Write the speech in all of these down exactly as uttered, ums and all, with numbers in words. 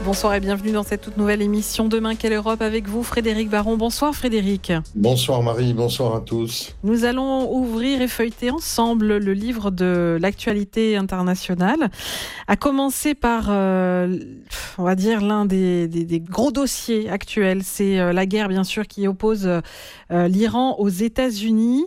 Bonsoir et bienvenue dans cette toute nouvelle émission Demain quelle Europe avec vous Frédéric Baron. Bonsoir Frédéric. Bonsoir Marie, bonsoir à tous. Nous allons ouvrir et feuilleter ensemble le livre de l'actualité internationale, à commencer par, euh, on va dire, l'un des, des, des gros dossiers actuels. C'est euh, la guerre bien sûr qui oppose euh, l'Iran aux États-Unis.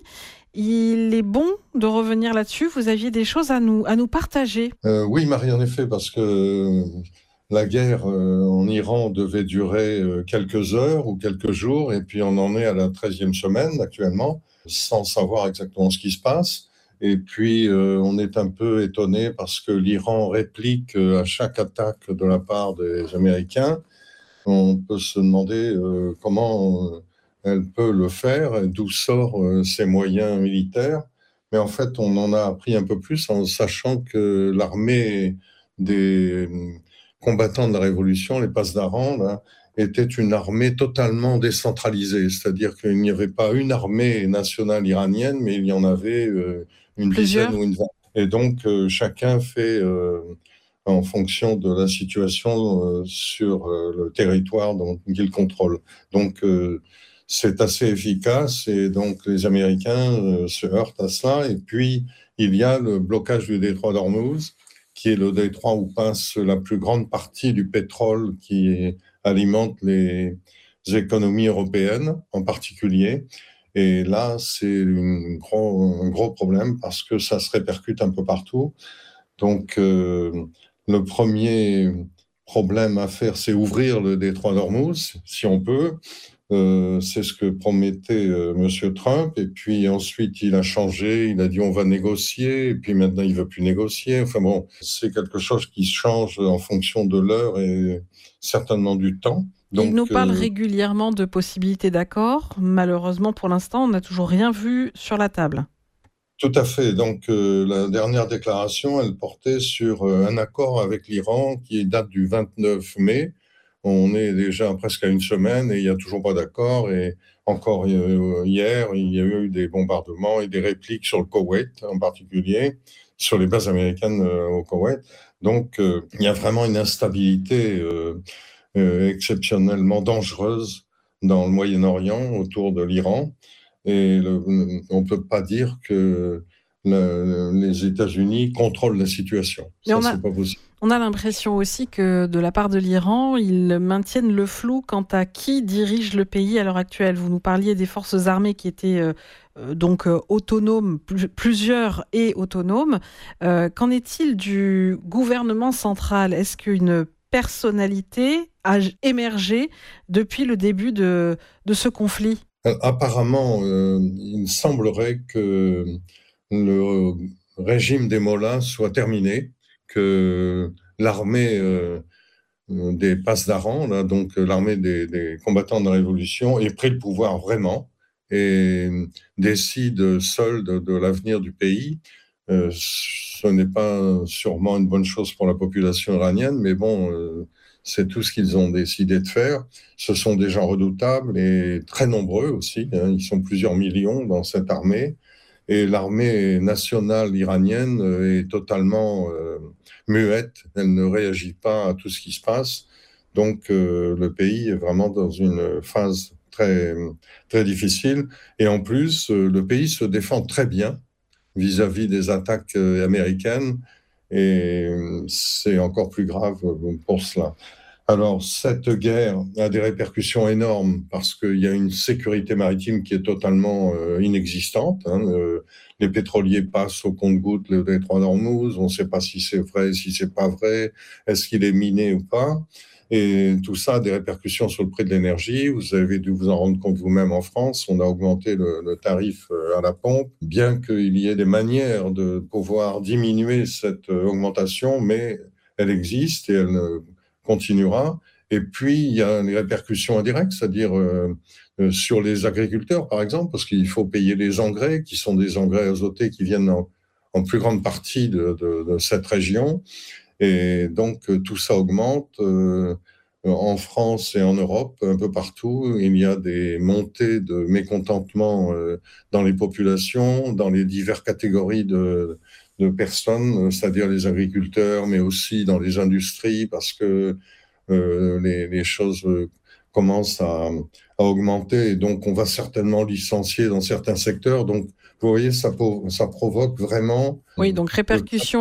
Il est bon de revenir là-dessus. Vous aviez des choses à nous, à nous partager. Euh, oui Marie, en effet, parce que la guerre euh, en Iran devait durer euh, quelques heures ou quelques jours, et puis on en est à la treizième semaine actuellement, sans savoir exactement ce qui se passe. Et puis euh, on est un peu étonné parce que l'Iran réplique euh, à chaque attaque de la part des Américains. On peut se demander euh, comment euh, elle peut le faire, d'où sortent euh, ses moyens militaires. Mais en fait, on en a appris un peu plus en sachant que l'armée des combattants de la Révolution, les Pasdaran, là, était une armée totalement décentralisée. C'est-à-dire qu'il n'y avait pas une armée nationale iranienne, mais il y en avait euh, une Plusieurs. dizaine ou une vingtaine. Et donc, euh, chacun fait... Euh, en fonction de la situation euh, sur euh, le territoire qu'il contrôle. Donc, euh, c'est assez efficace et donc les Américains euh, se heurtent à cela. Et puis, il y a le blocage du détroit d'Ormuz, qui est le détroit où passe la plus grande partie du pétrole qui alimente les économies européennes en particulier. Et là, c'est une gros, un gros problème parce que ça se répercute un peu partout. Donc, euh, le premier problème à faire, c'est ouvrir le détroit d'Ormuz, si on peut. Euh, c'est ce que promettait euh, M. Trump. Et puis ensuite, il a changé. Il a dit on va négocier. Et puis maintenant, il ne veut plus négocier. Enfin bon, c'est quelque chose qui change en fonction de l'heure et certainement du temps. Donc, il nous parle euh, régulièrement de possibilités d'accord. Malheureusement, pour l'instant, on n'a toujours rien vu sur la table. Tout à fait. Donc, euh, la dernière déclaration, elle portait sur euh, un accord avec l'Iran qui date du vingt-neuf mai. On est déjà presque à une semaine et il n'y a toujours pas d'accord. Et encore euh, hier, il y a eu des bombardements et des répliques sur le Koweït en particulier, sur les bases américaines euh, au Koweït. Donc, euh, il y a vraiment une instabilité euh, euh, exceptionnellement dangereuse dans le Moyen-Orient autour de l'Iran. Et le, on ne peut pas dire que le, les États-Unis contrôlent la situation. Mais Ça, on a, c'est pas possible. on a l'impression aussi que de la part de l'Iran, ils maintiennent le flou quant à qui dirige le pays à l'heure actuelle. Vous nous parliez des forces armées qui étaient euh, euh, donc euh, autonomes, pl- plusieurs et autonomes. Euh, qu'en est-il du gouvernement central ? Est-ce qu'une personnalité a émergé depuis le début de, de ce conflit ? Apparemment, euh, il semblerait que le régime des Mollahs soit terminé, que l'armée euh, des Pasdaran, là, donc l'armée des, des combattants de la Révolution, ait pris le pouvoir vraiment et décide seule de, de l'avenir du pays. Euh, ce n'est pas sûrement une bonne chose pour la population iranienne, mais bon, euh, c'est tout ce qu'ils ont décidé de faire. Ce sont des gens redoutables et très nombreux aussi, hein. Ils sont plusieurs millions dans cette armée. Et l'armée nationale iranienne est totalement euh, muette. Elle ne réagit pas à tout ce qui se passe. Donc, euh, le pays est vraiment dans une phase très, très difficile. Et en plus, euh, le pays se défend très bien vis-à-vis des attaques euh, américaines. Et euh, c'est encore plus grave euh, pour cela. Alors, cette guerre a des répercussions énormes parce qu'il y a une sécurité maritime qui est totalement euh, inexistante. Hein. Euh, les pétroliers passent au compte-gouttes le détroit d'Ormuz. On ne sait pas si c'est vrai, si c'est pas vrai. Est-ce qu'il est miné ou pas? Et tout ça a des répercussions sur le prix de l'énergie. Vous avez dû vous en rendre compte vous-même en France. On a augmenté le, le tarif à la pompe, bien qu'il y ait des manières de pouvoir diminuer cette augmentation, mais elle existe et elle continuera. Et puis, il y a les répercussions indirectes, c'est-à-dire euh, euh, sur les agriculteurs, par exemple, parce qu'il faut payer les engrais, qui sont des engrais azotés qui viennent en, en plus grande partie de, de, de cette région. Et donc, euh, tout ça augmente. Euh, en France et en Europe, un peu partout, il y a des montées de mécontentement euh, dans les populations, dans les diverses catégories de, de personnes, c'est-à-dire les agriculteurs, mais aussi dans les industries, parce que euh, les, les choses euh, commencent à, à augmenter et donc on va certainement licencier dans certains secteurs. Donc, vous voyez, ça, ça provoque vraiment Oui, donc euh, répercussions